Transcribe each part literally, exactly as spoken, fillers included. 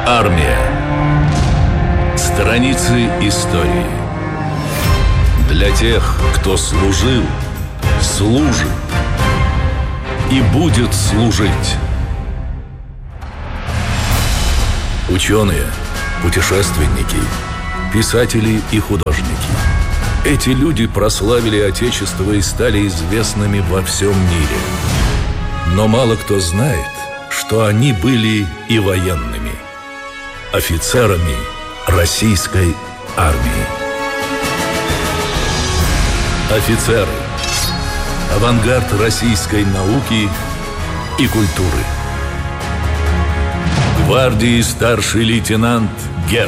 Армия. Страницы истории. Для тех, кто служил, служит и будет служить. Ученые, путешественники, писатели и художники. Эти люди прославили Отечество и стали известными во всем мире. Но мало кто знает, что они были и военными, офицерами российской армии. Офицеры. Авангард российской науки и культуры. Гвардии старший лейтенант Герд.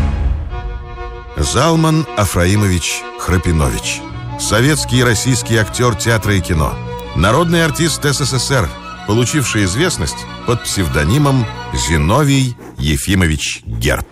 Залман Афраимович Храпинович. Советский и российский актер театра и кино. Народный артист СССР, получивший известность под псевдонимом Зиновий Ефимович Герд.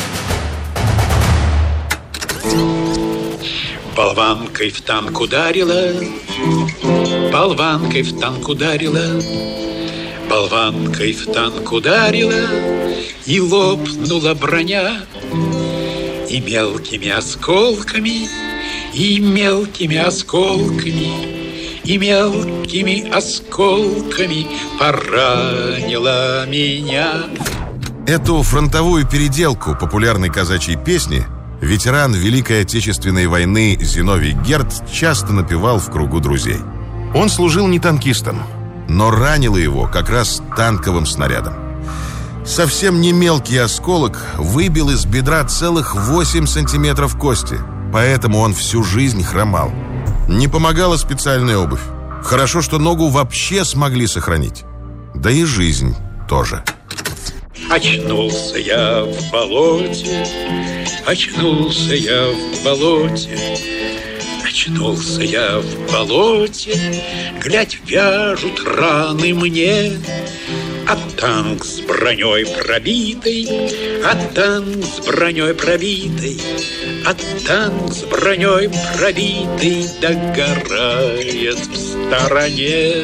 Болванкой в танк ударила, болванкой в танк ударила, болванкой в танк ударила, и лопнула броня, и мелкими осколками, и мелкими осколками, и мелкими осколками поранила меня. Эту фронтовую переделку популярной казачьей песни ветеран Великой Отечественной войны Зиновий Герд часто напевал в кругу друзей. Он служил не танкистом, но ранило его как раз танковым снарядом. Совсем не мелкий осколок выбил из бедра целых восемь сантиметров кости, поэтому он всю жизнь хромал. Не помогала специальная обувь. Хорошо, что ногу вообще смогли сохранить. Да и жизнь тоже. Очнулся я в болоте, очнулся я в болоте, очнулся я в болоте, глядь, вяжут раны мне, а танк с броней пробитой, а танк с броней пробитой, а танк с броней пробитой догорает в стороне.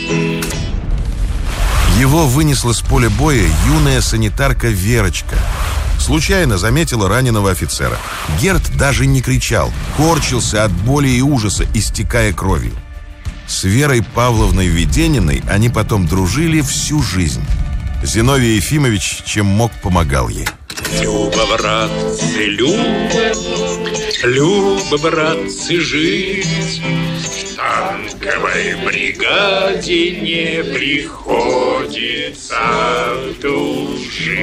Его вынесла с поля боя юная санитарка Верочка. Случайно заметила раненого офицера. Герд даже не кричал, корчился от боли и ужаса, истекая кровью. С Верой Павловной Ведениной они потом дружили всю жизнь. Зиновий Ефимович чем мог помогал ей. Люба, братцы, Люба, Люба, братцы, жить в танковой бригаде не приходится тужить.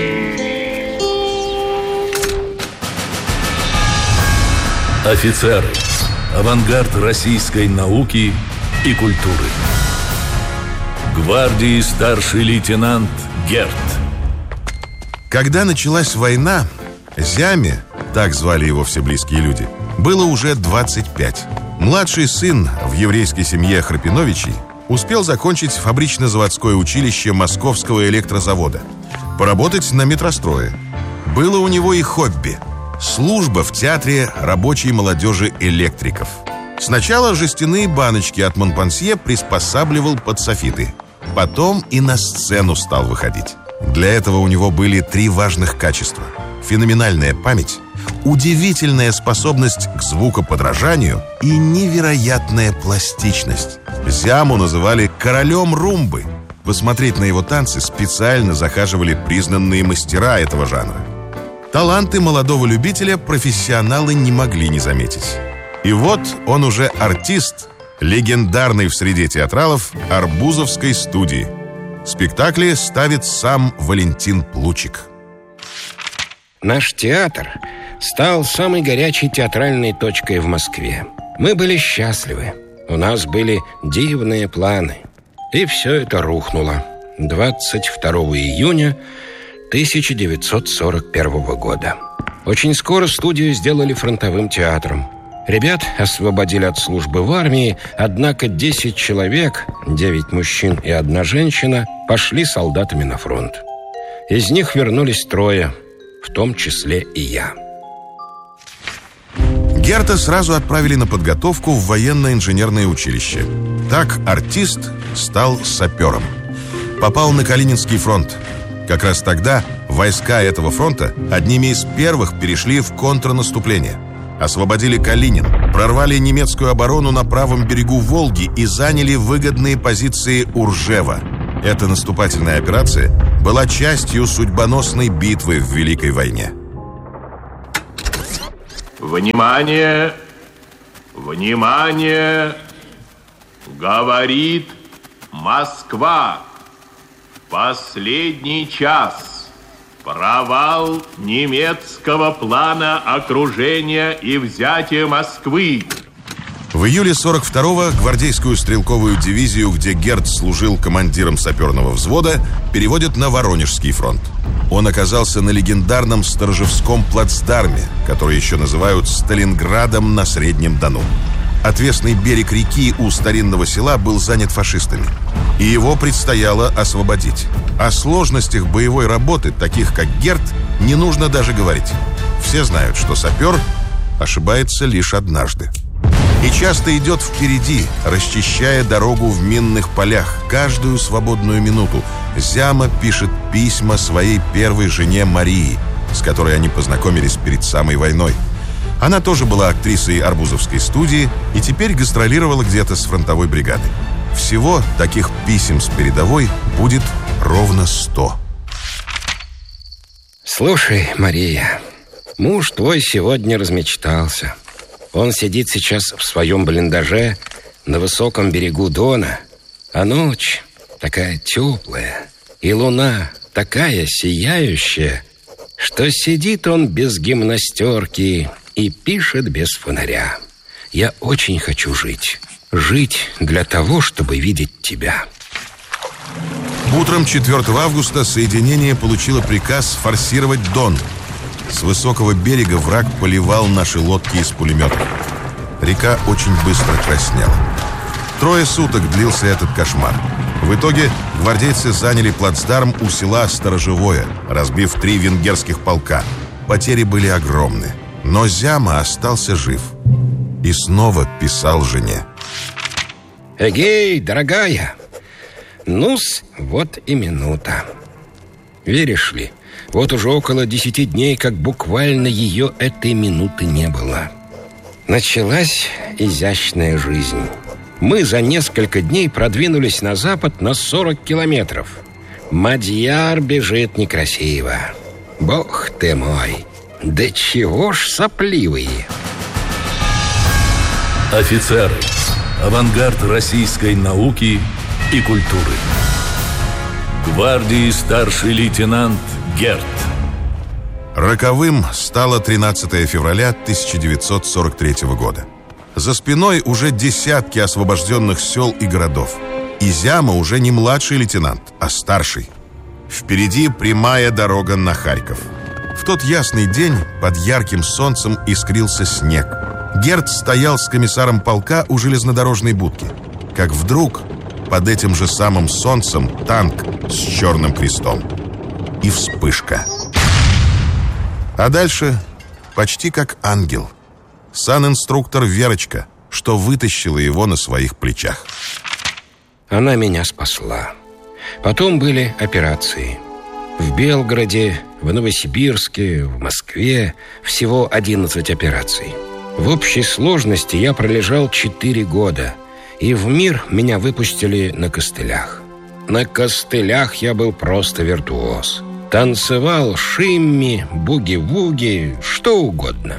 Офицеры. Авангард российской науки и культуры. Гвардии старший лейтенант Герд. Когда началась война, Зяме, так звали его все близкие люди, было уже двадцать пять. Младший сын в еврейской семье Храпиновичей успел закончить фабрично-заводское училище Московского электрозавода, поработать на метрострое. Было у него и хобби – служба в театре рабочей молодежи электриков. Сначала жестяные баночки от Монпансье приспосабливал под софиты. Потом и на сцену стал выходить. Для этого у него были три важных качества: феноменальная память, удивительная способность к звукоподражанию и невероятная пластичность. Зяму называли королем румбы. Посмотреть на его танцы специально захаживали признанные мастера этого жанра. Таланты молодого любителя профессионалы не могли не заметить. И вот он уже артист, легендарный в среде театралов Арбузовской студии. Спектакли ставит сам Валентин Плучик. Наш театр стал самой горячей театральной точкой в Москве. Мы были счастливы. У нас были дивные планы. И все это рухнуло двадцать второго июня тысяча девятьсот сорок первого года. Очень скоро студию сделали фронтовым театром. Ребят освободили от службы в армии, однако десять человек, девять мужчин и одна женщина, пошли солдатами на фронт. Из них вернулись трое, в том числе и я. Герда сразу отправили на подготовку в военно-инженерное училище. Так артист стал сапером. Попал на Калининский фронт. Как раз тогда Войска этого фронта одними из первых перешли в контрнаступление. Освободили Калинин, прорвали немецкую оборону на правом берегу Волги и заняли выгодные позиции у Ржева. Эта наступательная операция была частью судьбоносной битвы в Великой войне. Внимание! Внимание! Говорит Москва. Последний час. Провал немецкого плана окружения и взятия Москвы. В июле сорок второго гвардейскую стрелковую дивизию, где Герд служил командиром саперного взвода, переводят на Воронежский фронт. Он оказался на легендарном Сторожевском плацдарме, который еще называют Сталинградом на Среднем Дону. Отвесный берег реки у старинного села был занят фашистами, и его предстояло освободить. О сложностях боевой работы, таких как Герд, не нужно даже говорить. Все знают, что сапер ошибается лишь однажды. И часто идет впереди, расчищая дорогу в минных полях. Каждую свободную минуту Зяма пишет письма своей первой жене Марии, с которой они познакомились перед самой войной. Она тоже была актрисой Арбузовской студии и теперь гастролировала где-то с фронтовой бригадой. Всего таких писем с передовой будет ровно сто. Слушай, Мария, муж твой сегодня размечтался. Он сидит сейчас в своем блиндаже на высоком берегу Дона, а ночь такая теплая, и луна такая сияющая, что сидит он без гимнастерки и пишет без фонаря. Я очень хочу жить. Жить для того, чтобы видеть тебя. Утром четвёртого августа соединение получило приказ форсировать Дон. С высокого берега враг поливал наши лодки из пулеметов. Река очень быстро краснела. Трое суток длился этот кошмар. В итоге гвардейцы заняли плацдарм у села Сторожевое, разбив три венгерских полка. Потери были огромны. Но Зяма остался жив и снова писал жене. Эгей, дорогая, ну-с, вот и минута. Веришь ли, вот уже около десяти дней, как буквально ее этой минуты не было. Началась изящная жизнь. Мы за несколько дней продвинулись на запад на сорок километров. Мадьяр бежит некрасиво. Бог ты мой, да чего ж сопливые. Офицеры. Авангард российской науки и культуры. Гвардии старший лейтенант Герд. Роковым стало тринадцатое февраля тысяча девятьсот сорок третьего года. За спиной уже десятки освобожденных сел и городов. И Зяма уже не младший лейтенант, а старший. Впереди прямая дорога на Харьков. В тот ясный день под ярким солнцем искрился снег. Герд стоял с комиссаром полка у железнодорожной будки. Как вдруг под этим же самым солнцем танк с черным крестом. И вспышка. А дальше почти как ангел. Санинструктор Верочка, что вытащила его на своих плечах. Она меня спасла. Потом были операции. В Белгороде, в Новосибирске, в Москве всего одиннадцать операций. В общей сложности я пролежал четыре года, и в мир меня выпустили на костылях. На костылях я был просто виртуоз. Танцевал шимми, буги-вуги, что угодно.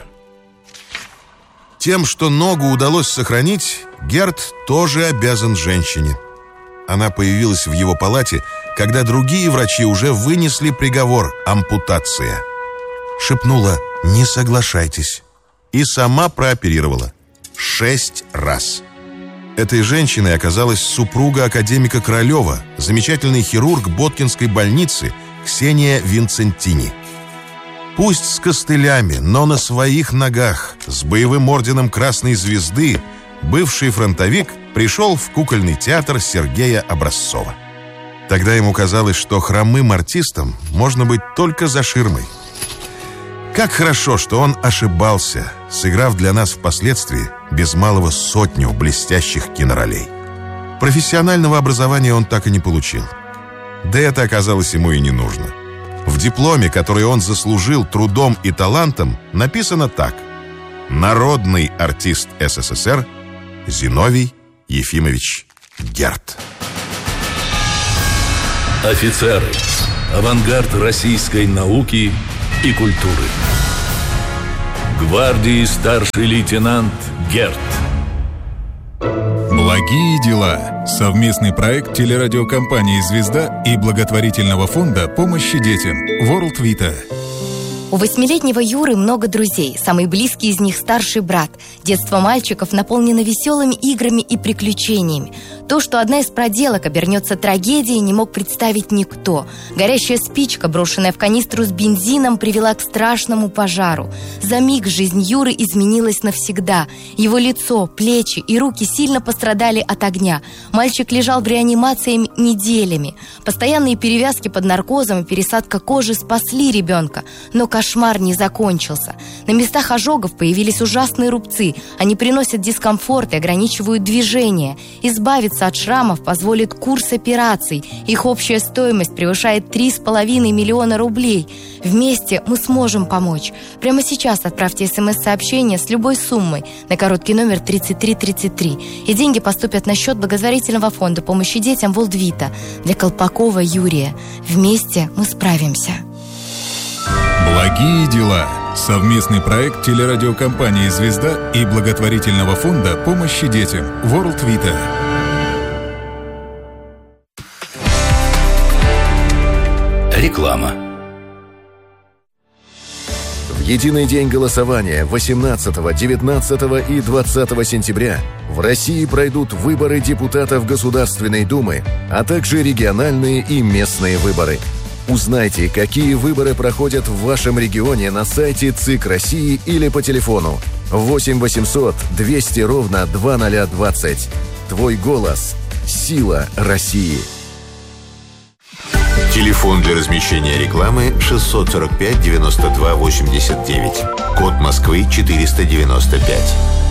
Тем, что ногу удалось сохранить, Герд тоже обязан женщине. Она появилась в его палате, когда другие врачи уже вынесли приговор «ампутация». Шепнула «не соглашайтесь» и сама прооперировала шесть раз. Этой женщиной оказалась супруга академика Королева, замечательный хирург Боткинской больницы Ксения Винцентини. Пусть с костылями, но на своих ногах, с боевым орденом Красной Звезды, бывший фронтовик пришел в кукольный театр Сергея Образцова. Тогда ему казалось, что хромым артистом можно быть только за ширмой. Как хорошо, что он ошибался, сыграв для нас впоследствии без малого сотню блестящих киноролей. Профессионального образования он так и не получил. Да это оказалось ему и не нужно. В В дипломе, который он заслужил трудом и талантом, написано так: «Народный артист СССР Зиновий Ефимович Герд». Офицеры. Авангард российской науки и культуры. Гвардии старший лейтенант Герд. Благие дела. Совместный проект телерадиокомпании «Звезда» и благотворительного фонда помощи детям World Vita. У восьмилетнего Юры много друзей. Самый близкий из них – старший брат. Детство мальчиков наполнено веселыми играми и приключениями. То, что одна из проделок обернется трагедией, не мог представить никто. Горящая спичка, брошенная в канистру с бензином, привела к страшному пожару. За миг жизнь Юры изменилась навсегда. Его лицо, плечи и руки сильно пострадали от огня. Мальчик лежал в реанимации неделями. Постоянные перевязки под наркозом и пересадка кожи спасли ребенка. Но кошмар не закончился. На местах ожогов появились ужасные рубцы. Они приносят дискомфорт и ограничивают движение. Избавиться от шрамов позволит курс операций. Их общая стоимость превышает три с половиной миллиона рублей. Вместе мы сможем помочь. Прямо сейчас отправьте смс-сообщение с любой суммой на короткий номер тридцать три тридцать три. И деньги поступят на счет благотворительного фонда помощи детям World Vita для Колпакова Юрия. Вместе мы справимся. Благие дела. Совместный проект телерадиокомпании «Звезда» и благотворительного фонда помощи детям World Vita. Реклама. В единый день голосования восемнадцатого, девятнадцатого и двадцатого сентября в России пройдут выборы депутатов Государственной Думы, а также региональные и местные выборы. Узнайте, какие выборы проходят в вашем регионе на сайте ЦИК России или по телефону восемь восемьсот двести ровно двадцать двадцать. Твой голос – сила России. Телефон для размещения рекламы шестьсот сорок пять девяносто два восемьдесят девять. Код Москвы четыреста девяносто пять.